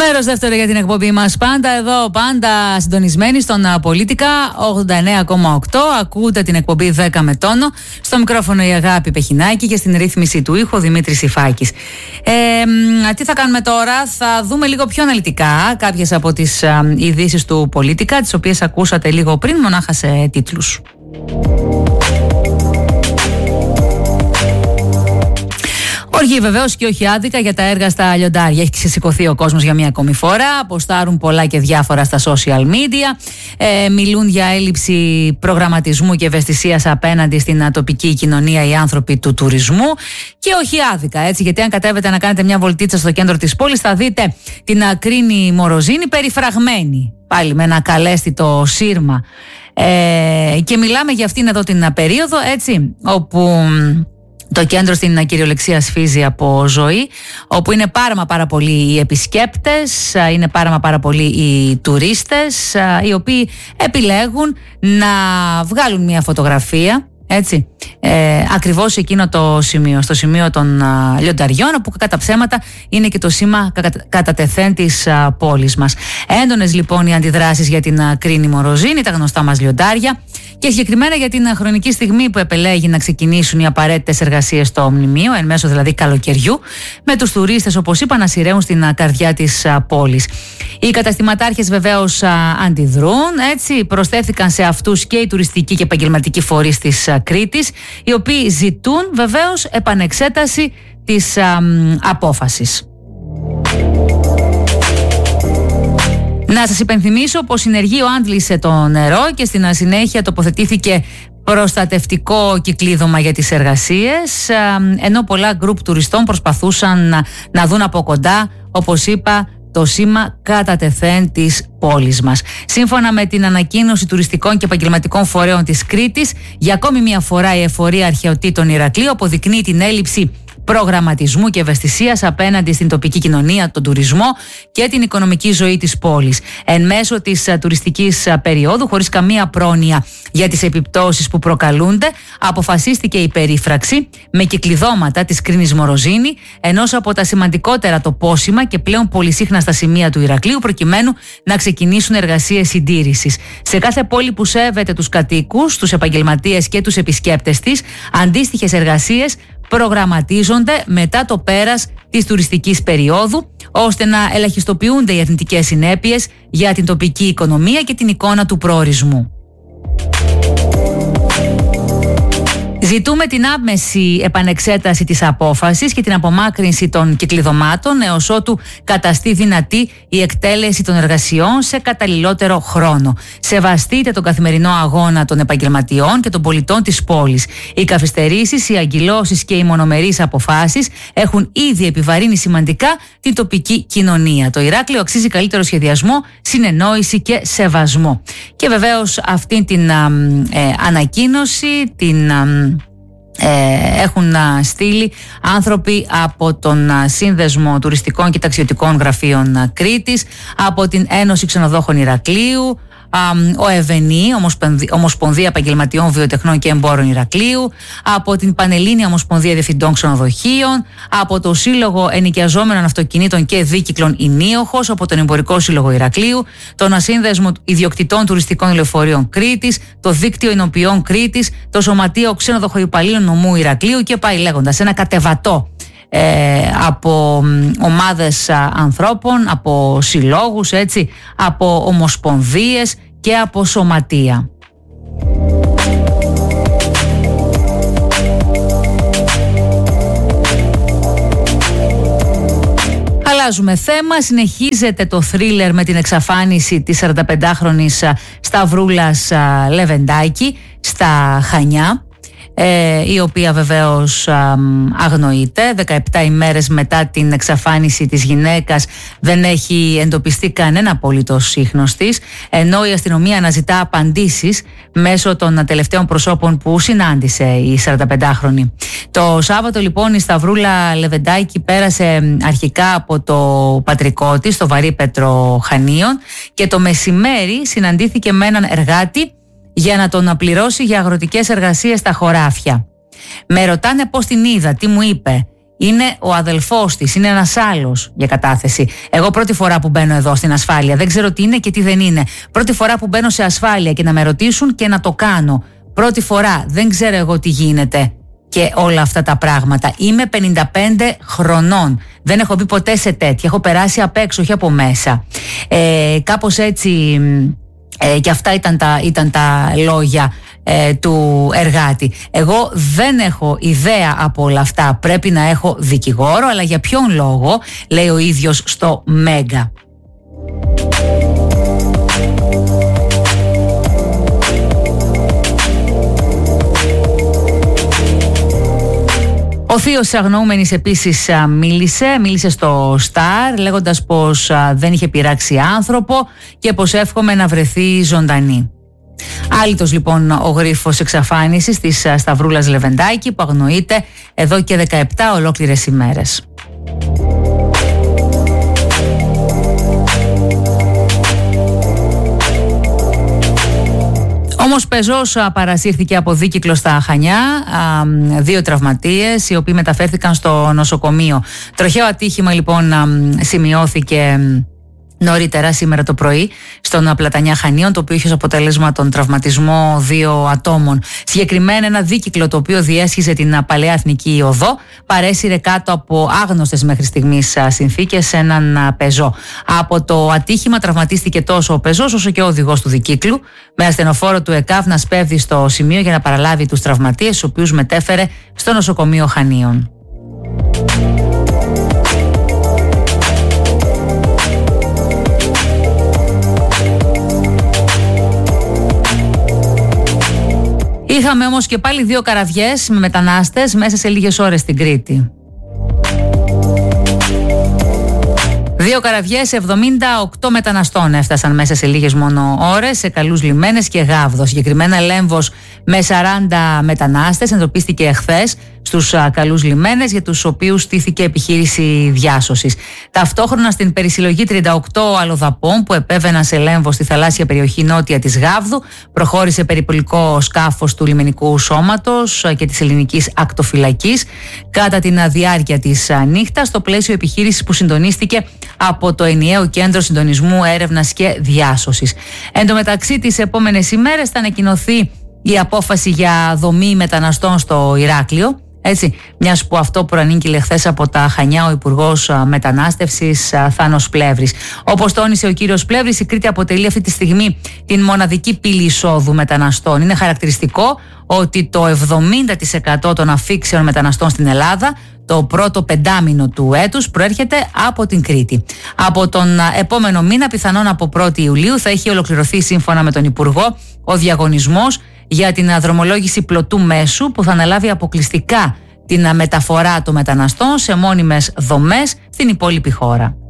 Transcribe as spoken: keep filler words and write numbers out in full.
Μέρος δεύτερο για την εκπομπή μας. Πάντα εδώ, πάντα συντονισμένοι στον Πολίτικα ογδόντα εννέα κόμμα οκτώ. Ακούτε την εκπομπή δέκα με τόνο. Στο μικρόφωνο η Αγάπη Πεχινάκη και στην ρύθμιση του ήχου Δημήτρης Ιφάκης. Ε, τι θα κάνουμε τώρα? Θα δούμε λίγο πιο αναλυτικά κάποιες από τις ειδήσεις του Πολίτικα, τις οποίες ακούσατε λίγο πριν, μονάχα σε τίτλους. Οργή βεβαίως και όχι άδικα για τα έργα στα λιοντάρια. Έχει ξεσηκωθεί ο κόσμος για μία ακόμη φορά. Αποστάρουν πολλά και διάφορα στα social media. Ε, μιλούν για έλλειψη προγραμματισμού και ευαισθησίας απέναντι στην τοπική κοινωνία οι άνθρωποι του τουρισμού. Και όχι άδικα, έτσι. Γιατί αν κατέβετε να κάνετε μια βολτίτσα στο κέντρο της πόλης, θα δείτε την Κρίνη Μοροζίνη περιφραγμένη. Πάλι με ένα καλέσθητο σύρμα. Ε, και μιλάμε για αυτήν εδώ την περίοδο, έτσι, όπου το κέντρο στην κυριολεξία σφίζει από ζωή, όπου είναι πάρα μα πάρα πολλοί οι επισκέπτες, είναι πάρα μα πάρα πολλοί οι τουρίστες, οι οποίοι επιλέγουν να βγάλουν μια φωτογραφία, έτσι, ε, ακριβώς σε εκείνο το σημείο, στο σημείο των α, λιονταριών, όπου κατά ψέματα είναι και το σήμα κατα, κατατεθέν της α, πόλης μας. Έντονες λοιπόν οι αντιδράσεις για την α, Κρίνη Μοροζίνη, τα γνωστά μας λιοντάρια, και συγκεκριμένα για την α, χρονική στιγμή που επελέγει να ξεκινήσουν οι απαραίτητες εργασίες στο μνημείο, εν μέσω δηλαδή καλοκαιριού, με τους τουρίστες, όπως είπα, να σειραίουν στην α, καρδιά της α, πόλης. Οι καταστηματάρχες βεβαίως α, αντιδρούν, έτσι, προσθέθηκαν σε αυτούς και οι τουριστικοί και επαγγελματικοί φορείς της α, Κρήτης, οι οποίοι ζητούν βεβαίως επανεξέταση της α, απόφασης. Να σας υπενθυμίσω πως συνεργείο άντλησε το νερό και στην συνέχεια τοποθετήθηκε προστατευτικό κυκλίδωμα για τις εργασίες, ενώ πολλά γκρουπ τουριστών προσπαθούσαν να, να δουν από κοντά, όπως είπα, το σήμα κατατεθέν της πόλης μας. Σύμφωνα με την ανακοίνωση τουριστικών και επαγγελματικών φορέων της Κρήτης, για ακόμη μια φορά η εφορία αρχαιοτήτων Ηρακλείου αποδεικνύει την έλλειψη προγραμματισμού και ευαισθησίας απέναντι στην τοπική κοινωνία, τον τουρισμό και την οικονομική ζωή της πόλης. Εν μέσω της α, τουριστικής α, περίοδου, χωρίς καμία πρόνοια για τις επιπτώσεις που προκαλούνται, αποφασίστηκε η περίφραξη με κυκλειδώματα της Κρίνης Μοροζίνη, ενός από τα σημαντικότερα τοπόσημα και πλέον πολυσύχνα στα σημεία του Ηρακλείου, προκειμένου να ξεκινήσουν εργασίες συντήρησης. Σε κάθε πόλη που σέβεται τους κατοίκους, τους επαγγελματίες και τους επισκέπτες της, αντίστοιχες εργασίες προγραμματίζονται μετά το πέρας της τουριστικής περίοδου, ώστε να ελαχιστοποιούνται οι αρνητικές συνέπειες για την τοπική οικονομία και την εικόνα του προορισμού. Ζητούμε την άμεση επανεξέταση της απόφασης και την απομάκρυνση των κυκλειδωμάτων έως ότου καταστεί δυνατή η εκτέλεση των εργασιών σε καταλληλότερο χρόνο. Σεβαστείτε τον καθημερινό αγώνα των επαγγελματιών και των πολιτών της πόλης. Οι καθυστερήσεις, οι αγκυλώσεις και οι μονομερείς αποφάσεις έχουν ήδη επιβαρύνει σημαντικά την τοπική κοινωνία. Το Ηράκλειο αξίζει καλύτερο σχεδιασμό, συνεννόηση και σεβασμό. Και βεβαίως αυτή την α, ε, ανακοίνωση την α, Ε, έχουν α, στείλει άνθρωποι από τον α, Σύνδεσμο Τουριστικών και Ταξιδιωτικών Γραφείων α, Κρήτης, από την Ένωση Ξενοδόχων Ηρακλείου, α, ο ΕΒΕΝΗ, Ομοσπονδία Επαγγελματιών Βιοτεχνών και Εμπόρων Ηρακλείου, από την Πανελλήνια Ομοσπονδία Διευθυντών Ξενοδοχείων, από το Σύλλογο Ενοικιαζόμενων Αυτοκινήτων και Δίκυκλων Ηνίοχος, από τον Εμπορικό Σύλλογο Ηρακλείου, τον Ασύνδεσμο Ιδιοκτητών Τουριστικών Λεωφορείων Κρήτης, το Δίκτυο Εινοποιών Κρήτης, το Σωματείο Ξενοδοχοϊπαλλήλων Νομού Ηρακλείου και πάει λέγοντας. Ένα κατεβατό Ε, από ομάδες α, ανθρώπων, από συλλόγους, έτσι, από ομοσπονδίες και από σωματεία. Αλλάζουμε θέμα. Συνεχίζεται το θρίλερ με την εξαφάνιση της σαρανταπεντάχρονης Σταυρούλας Λεβεντάκη στα Χανιά, Ε, η οποία βεβαίως α, αγνοείται. δεκαεπτά ημέρες μετά την εξαφάνιση της γυναίκας δεν έχει εντοπιστεί κανένα απολύτως ίχνος της, ενώ η αστυνομία αναζητά απαντήσεις μέσω των τελευταίων προσώπων που συνάντησε η σαρανταπεντάχρονη. Το Σάββατο λοιπόν η Σταυρούλα Λεβεντάκη πέρασε αρχικά από το πατρικό της, στο Βαρύπετρο Χανίων, και το μεσημέρι συναντήθηκε με έναν εργάτη για να τον πληρώσει για αγροτικές εργασίες στα χωράφια. Με ρωτάνε πώς την είδα, τι μου είπε. είναι ο αδελφός της, είναι ένας άλλος για κατάθεση. Εγώ πρώτη φορά που μπαίνω εδώ στην ασφάλεια, δεν ξέρω τι είναι και τι δεν είναι. Πρώτη φορά που μπαίνω σε ασφάλεια και να με ρωτήσουν και να το κάνω. Πρώτη φορά, δεν ξέρω εγώ τι γίνεται και όλα αυτά τα πράγματα. Είμαι πενήντα πέντε χρονών. Δεν έχω μπει ποτέ σε τέτοια. Έχω περάσει απ' έξω, όχι από μέσα. Ε, κάπως έτσι ε, και αυτά ήταν τα, ήταν τα λόγια ε, του εργάτη. Εγώ δεν έχω ιδέα από όλα αυτά. Πρέπει να έχω δικηγόρο, αλλά για ποιον λόγο, λέει ο ίδιος στο Μέγκα. Ο θείος της αγνοούμενης επίσης μίλησε, μίλησε στο Σταρ λέγοντας πως δεν είχε πειράξει άνθρωπο και πως εύχομαι να βρεθεί ζωντανή. Άλυτος λοιπόν ο γρίφος εξαφάνισης της Σταυρούλας Λεβεντάκη που αγνοείται εδώ και δεκαεπτά ολόκληρες ημέρες. Όμως πεζός παρασύρθηκε από δίκυκλο στα Χανιά, δύο τραυματίες οι οποίοι μεταφέρθηκαν στο νοσοκομείο. Τροχαίο ατύχημα λοιπόν σημειώθηκε νωρίτερα σήμερα το πρωί στον Πλατανιά Χανίων, το οποίο είχε ως αποτέλεσμα τον τραυματισμό δύο ατόμων. Συγκεκριμένα ένα δίκυκλο το οποίο διέσχιζε την Παλαιά Εθνική Οδό παρέσυρε κάτω από άγνωστες μέχρι στιγμής συνθήκες έναν πεζό. Από το ατύχημα τραυματίστηκε τόσο ο πεζός όσο και ο οδηγός του δικύκλου, με ασθενοφόρο του ΕΚΑΒ να σπέβδει στο σημείο για να παραλάβει τους τραυματίες, τους οποίους μετέφερε στο νοσοκομείο Χανίων. Είχαμε όμως και πάλι δύο καραβιές με μετανάστες μέσα σε λίγες ώρες στην Κρήτη. Δύο καραβιές εβδομήντα οκτώ μεταναστών έφτασαν μέσα σε λίγες μόνο ώρες σε καλούς λιμένες και Γάβδο. Συγκεκριμένα Λέμβος με σαράντα μετανάστες εντοπίστηκε εχθές στους καλούς λιμένες, για τους οποίους στήθηκε επιχείρηση διάσωσης. Ταυτόχρονα στην περισυλλογή τριάντα οκτώ αλλοδαπών που επέβαιναν σε Λέμβο στη θαλάσσια περιοχή νότια της Γάβδου προχώρησε περιπολικό σκάφος του λιμενικού σώματος και της ελληνικής ακτοφυλακής κατά την διάρκεια της νύχτας στο πλαίσιο επιχείρησης που συντονίστηκε από το Ενιαίο Κέντρο Συντονισμού Έρευνας και Διάσωσης. Εν τω μεταξύ, τις επόμενες ημέρες θα ανακοινωθεί η απόφαση για δομή μεταναστών στο Ηράκλειο. Έτσι, μιας που αυτό προανήγγειλε χθες από τα Χανιά ο Υπουργός Μετανάστευσης Θάνος Πλεύρης. Όπως τόνισε ο κύριος Πλεύρης, η Κρήτη αποτελεί αυτή τη στιγμή την μοναδική πύλη εισόδου μεταναστών. Είναι χαρακτηριστικό ότι το εβδομήντα τοις εκατό των αφήξεων μεταναστών στην Ελλάδα το πρώτο πεντάμινο του έτους προέρχεται από την Κρήτη. Από τον επόμενο μήνα, πιθανόν από πρώτη Ιουλίου, θα έχει ολοκληρωθεί σύμφωνα με τον Υπουργό ο διαγωνισμός για την δρομολόγηση πλωτού μέσου που θα αναλάβει αποκλειστικά την μεταφορά των μεταναστών σε μόνιμες δομές στην υπόλοιπη χώρα.